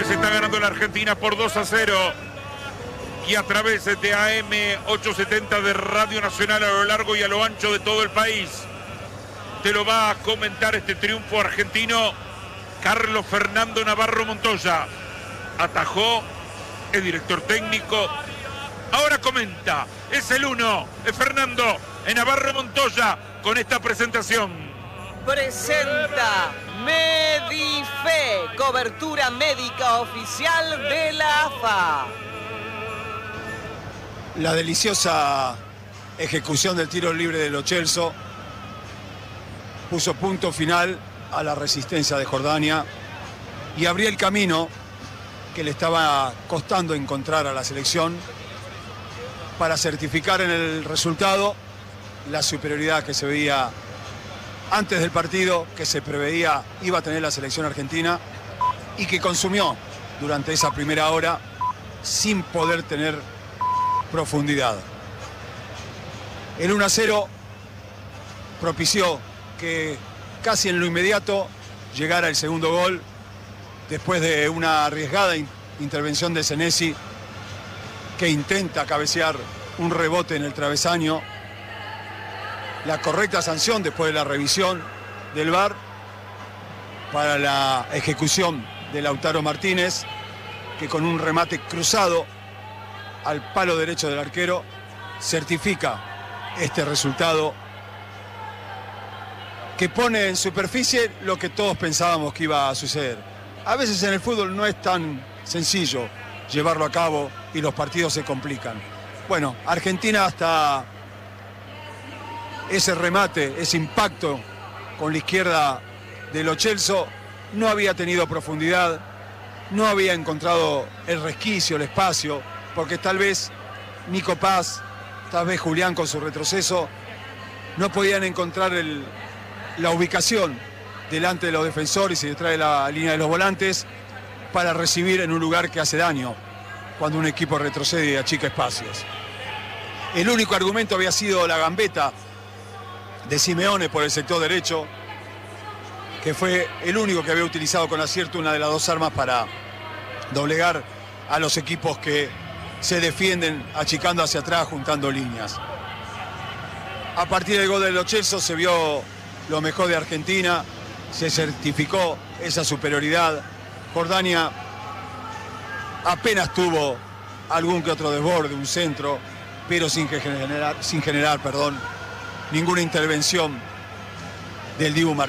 Se está ganando la Argentina por 2-0. Y a través de AM 870 de Radio Nacional a lo largo y a lo ancho de todo el país, te lo va a comentar este triunfo argentino Carlos Fernando Navarro Montoya. Atajó, es director técnico. Ahora comenta, es el 1, es Fernando Navarro Montoya con esta presentación. Presenta Medife, cobertura médica oficial de la AFA. La deliciosa ejecución del tiro libre de Lo Celso puso punto final a la resistencia de Jordania y abrió el camino que le estaba costando encontrar a la selección para certificar en el resultado la superioridad que se veía antes del partido, que se preveía iba a tener la selección argentina y que consumió durante esa primera hora sin poder tener profundidad. El 1-0 propició que casi en lo inmediato llegara el segundo gol después de una arriesgada intervención de Senesi, que intenta cabecear un rebote en el travesaño. La correcta sanción después de la revisión del VAR para la ejecución de Lautaro Martínez, que con un remate cruzado al palo derecho del arquero certifica este resultado que pone en superficie lo que todos pensábamos que iba a suceder. A veces en el fútbol no es tan sencillo llevarlo a cabo y los partidos se complican. Bueno, Argentina hasta ese remate, ese impacto con la izquierda de Lo Celso no había tenido profundidad, no había encontrado el resquicio, el espacio, porque tal vez Nico Paz, tal vez Julián con su retroceso, no podían encontrar la ubicación delante de los defensores y detrás de la línea de los volantes para recibir en un lugar que hace daño cuando un equipo retrocede y achica espacios. El único argumento había sido la gambeta de Simeone por el sector derecho, que fue el único que había utilizado con acierto una de las dos armas para doblegar a los equipos que se defienden achicando hacia atrás, juntando líneas. A partir del gol de Lo Celso se vio lo mejor de Argentina, se certificó esa superioridad. Jordania apenas tuvo algún que otro desborde, un centro, pero sin generar ninguna intervención del Dibu Martínez.